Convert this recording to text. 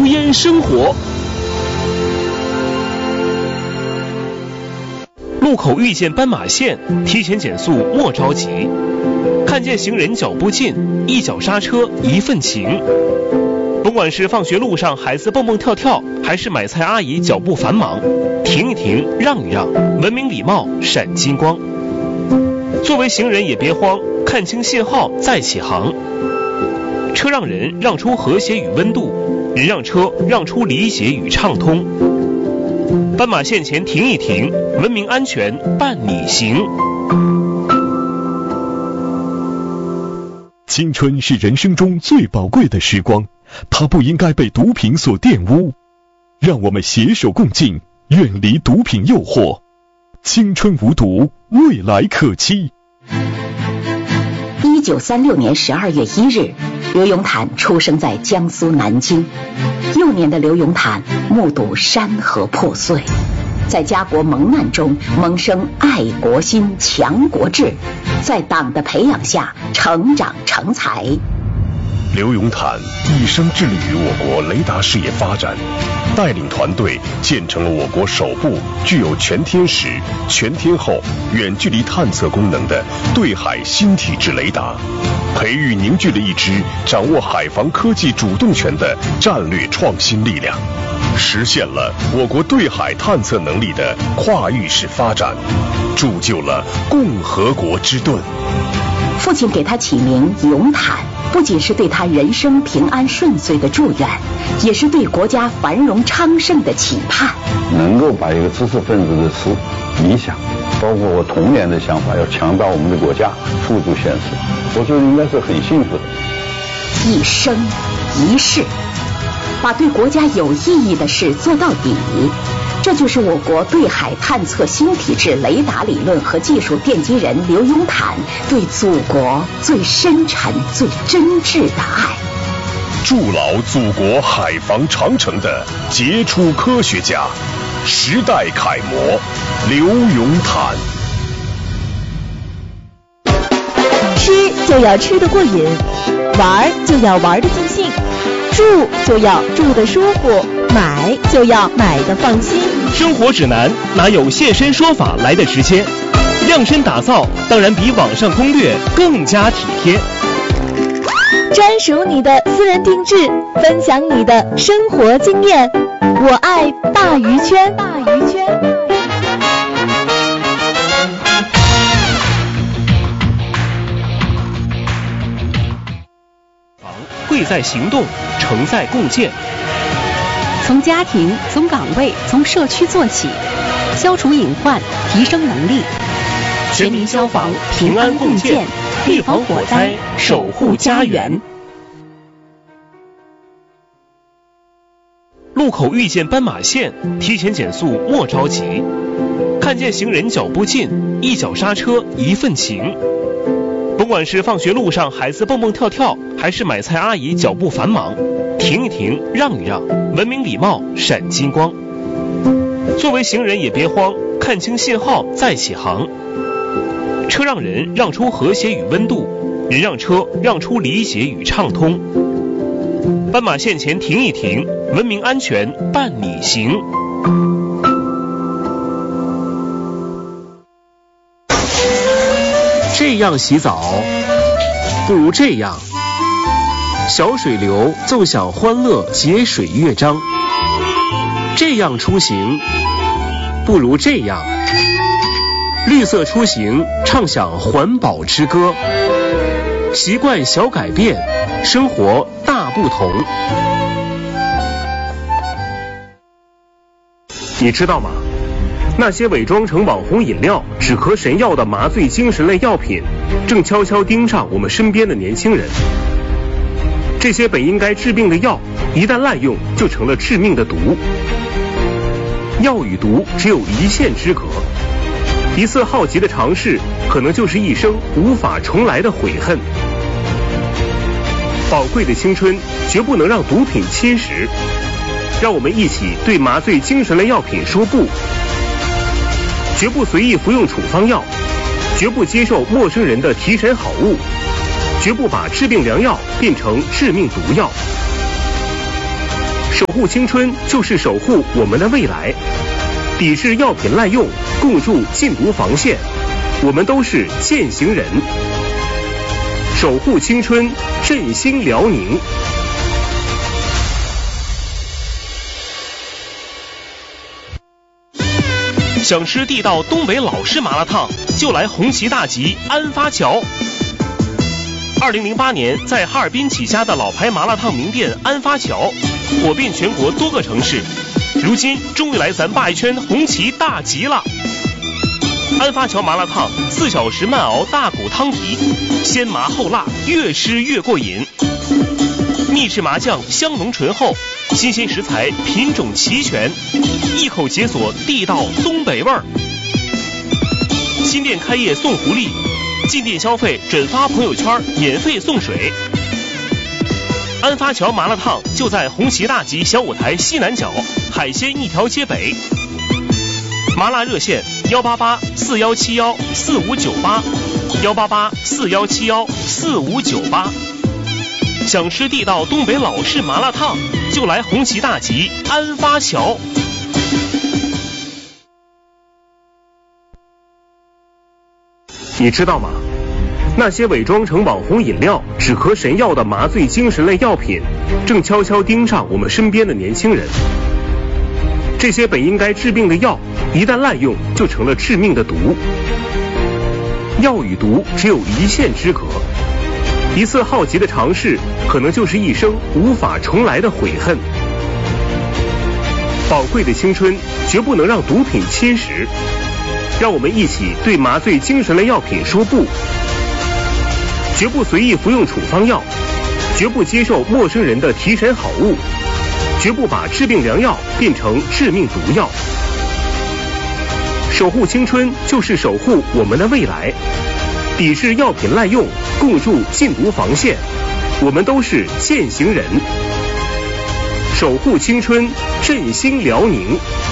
油烟生活。路口遇见斑马线，提前减速莫着急。看见行人脚步近，一脚刹车一份情。不管是放学路上孩子蹦蹦跳跳，还是买菜阿姨脚步繁忙，停一停，让一让，文明礼貌闪金光。作为行人也别慌，看清信号再起航。车让人让出和谐与温度，人让车让出理解与畅通。斑马线前停一停，文明安全伴你行。 青春是人生中最宝贵的时光，它不应该被毒品所玷污。让我们携手共进，远离毒品诱惑。青春无毒，未来可期。 1936年12月1日，刘永坦出生在江苏南京。幼年的刘永坦目睹山河破碎，在家国蒙难中萌生爱国心、强国志，在党的培养下成长成才。 刘永坦一生致力于我国雷达事业发展，带领团队建成了我国首部具有全天时、全天候远距离探测功能的对海新体制雷达，培育凝聚了一支掌握海防科技主动权的战略创新力量，实现了我国对海探测能力的跨域式发展，铸就了共和国之盾。 父亲给他起名永坦，不仅是对他人生平安顺遂的祝愿，也是对国家繁荣昌盛的期盼。 能够把一个知识分子的理想，包括我童年的想法，要强大我们的国家，付诸现实，我觉得应该是很幸福的。 一生一世，把对国家有意义的事做到底，这就是我国对海探测新体制雷达理论和技术奠基人刘永坦对祖国最深沉、最真挚的爱。 筑牢祖国海防长城的杰出科学家，时代楷模刘永坦。 吃就要吃得过瘾，玩就要玩得尽兴，住就要住得舒服，买就要买得放心。 生活指南哪有现身说法来的直接？量身打造当然比网上攻略更加体贴。 专属你的私人定制，分享你的生活经验。我爱大鱼圈，大鱼圈。 贵在行动，成在共建。 从家庭、从岗位、从社区做起，消除隐患，提升能力。 全民消防，平安共建，预防火灾，守护家园。路口遇见斑马线，提前减速莫着急。看见行人脚步近，一脚刹车一份情。不管是放学路上孩子蹦蹦跳跳，还是买菜阿姨脚步繁忙，停一停，让一让，文明礼貌闪金光。作为行人也别慌，看清信号再起航。车让人让出和谐与温度，人让车让出理解与畅通。斑马线前停一停，文明安全伴你行。这样洗澡，不如这样。小水流奏响欢乐节水乐章。这样出行，不如这样。绿色出行，唱响环保之歌。习惯小改变，生活大不同。你知道吗？那些伪装成网红饮料、止咳神药的麻醉精神类药品，正悄悄盯上我们身边的年轻人。这些本应该治病的药，一旦滥用，就成了致命的毒。药与毒只有一线之隔，一次好奇的尝试，可能就是一生无法重来的悔恨。宝贵的青春绝不能让毒品侵蚀，让我们一起对麻醉精神类药品说不，绝不随意服用处方药，绝不接受陌生人的提神好物，绝不把治病良药变成致命毒药。 守护青春就是守护我们的未来，抵制药品滥用，共筑禁毒防线。我们都是践行人，守护青春，振兴辽宁。想吃地道东北老式麻辣烫，就来红旗大集安发桥。2008年，在哈尔滨起家的老牌麻辣烫名店安发桥，火遍全国多个城市。如今终于来咱鲅鱼圈红旗大集了。安发桥麻辣烫4小时慢熬大骨汤底，先麻后辣，越吃越过瘾。秘制麻酱香浓醇厚，新鲜食材品种齐全，一口解锁地道东北味儿。新店开业送福利，进店消费转发朋友圈免费送水。安发桥麻辣烫就在红旗大集小舞台西南角，海鲜一条街北。麻辣热线18841714598，18841714598。想吃地道东北老式麻辣烫，就来红旗大集安发桥。你知道吗？那些伪装成网红饮料、止咳神药的麻醉精神类药品，正悄悄盯上我们身边的年轻人。这些本应该治病的药，一旦滥用，就成了致命的毒。药与毒只有一线之隔，一次好奇的尝试，可能就是一生无法重来的悔恨。宝贵的青春绝不能让毒品侵蚀，让我们一起对麻醉精神类药品说不，绝不随意服用处方药，绝不接受陌生人的提神好物，绝不把治病良药变成致命毒药。守护青春就是守护我们的未来，抵制药品滥用，共筑禁毒防线。我们都是践行人，守护青春，振兴辽宁。